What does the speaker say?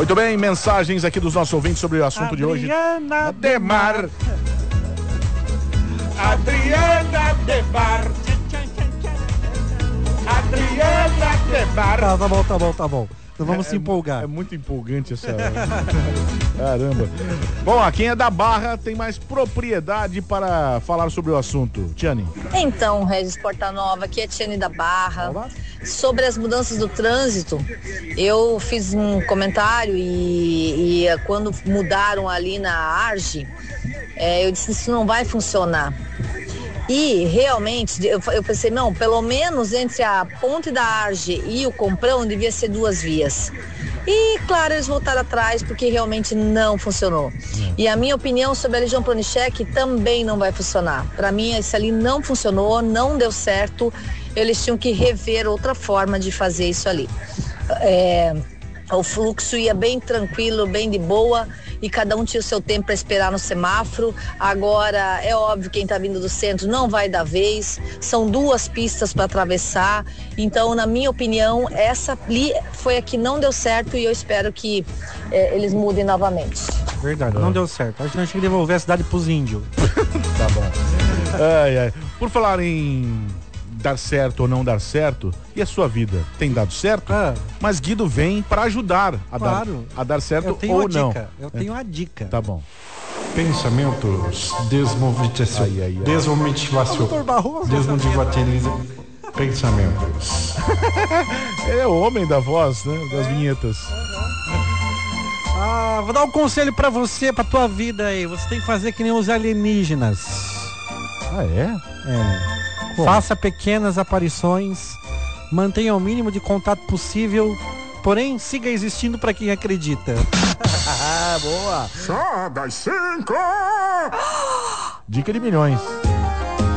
Muito bem, mensagens aqui dos nossos ouvintes sobre o assunto de hoje. Adriana Demar. Adriana Demar. Adriana Demar. Tá bom. Então vamos se empolgar. É muito empolgante essa. Caramba. Bom, quem é da Barra tem mais propriedade para falar sobre o assunto. Tiane. Então, Regis Portanova, aqui é Tiane da Barra. Olá. Sobre as mudanças do trânsito, eu fiz um comentário e quando mudaram ali na Arge, eu disse que isso não vai funcionar. E realmente, eu pensei, não, pelo menos entre a ponte da Arge e o Comprão devia ser 2 vias. E, claro, eles voltaram atrás porque realmente não funcionou. E a minha opinião sobre a Legião Planicheck também não vai funcionar. Para mim, isso ali não funcionou, não deu certo. Eles tinham que rever outra forma de fazer isso ali. O fluxo ia bem tranquilo, bem de boa, e cada um tinha o seu tempo para esperar no semáforo. Agora, é óbvio, quem está vindo do centro não vai dar vez, são 2 pistas para atravessar. Então, na minha opinião, essa ali foi a que não deu certo e eu espero que eles mudem novamente. Verdade, não deu certo. Acho que nós tínhamos que devolver a cidade pros índios. Tá bom. Por falar em dar certo ou não dar certo, e a sua vida tem dado certo? Mas Guido vem para ajudar a dar certo ou não. Eu tenho uma dica. Tá bom. Pensamentos desmotivacionais. Pensamentos. Ele é o homem da voz, né? Das vinhetas. Vou dar um conselho pra você, pra tua vida aí. Você tem que fazer que nem os alienígenas. Como? Faça pequenas aparições, mantenha o mínimo de contato possível, porém siga existindo pra quem acredita. Boa! Só das 5! Dica de milhões.